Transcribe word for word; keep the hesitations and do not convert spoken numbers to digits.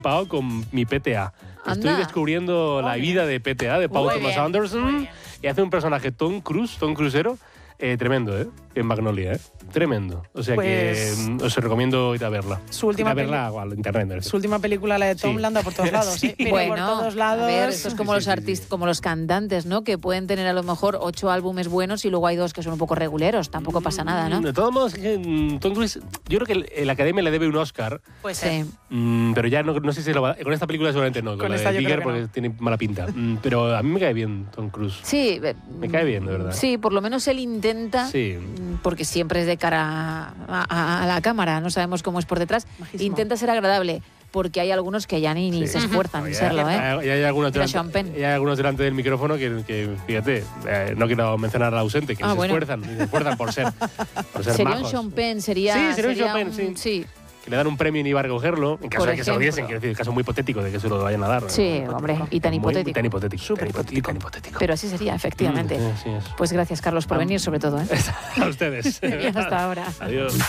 Pau con mi P T A. Estoy Anda. descubriendo la vida de P T A, de Paul Muy Thomas bien, Anderson, y hace un personaje Tom Cruise, Tom Cruisero, eh, tremendo, ¿eh? En Magnolia, ¿eh? Tremendo. O sea Pues- que mm, os recomiendo ir a verla. Su última ir a verla peli- al internet. ¿no? Su última película, la de Tom, Sí. la anda por todos lados. Sí. ¿eh? Pero Bueno, por todos lados. a ver, esto es como Sí, los sí, sí, artistas, sí. como los cantantes, ¿no? Que pueden tener a lo mejor ocho álbumes buenos y luego hay dos que son un poco reguleros. Tampoco pasa nada, ¿no? De todos modos, que, mm, Tom Cruise, yo creo que el- la Academia le debe un Oscar, Pues Sí. mm, pero ya no, no sé si lo va, con esta película seguramente no, con, Con la esta de yo Tiger creo que porque no. tiene mala pinta. Mm, pero a mí me cae bien Tom Cruise. Sí, eh, Me cae bien, de verdad. Sí, por lo menos él intenta, Sí. mm, porque siempre es de cara a, a- a la cámara, no sabemos cómo es por detrás, Majísimo. intenta ser agradable, porque hay algunos que ya ni, ni Sí. se esfuerzan en Ya- serlo, ¿eh? ya- ya hay, algunos Mira, delante, Sean Penn. ya hay algunos delante del micrófono que, que, fíjate, eh, no quiero mencionar al ausente, que Ah, se bueno. esfuerzan, se esfuerzan por ser, por ser Sería un majos. Sean Penn, sería, Sí, sería un Sean sería Penn, un- sí. Que le dan un premio y ni va a recogerlo, en caso Por de que se lo ejemplo. diesen, quiero decir, el caso muy hipotético de que se lo vayan a dar. Sí, hombre, y tan Muy- hipotético. Tan hipotético. Súper tan hipotético. Tan hipotético. Pero así sería, efectivamente. Mm, sí, sí, es. Pues gracias, Carlos, por venir, sobre todo, ¿eh? A ustedes. Y hasta ahora. Adiós.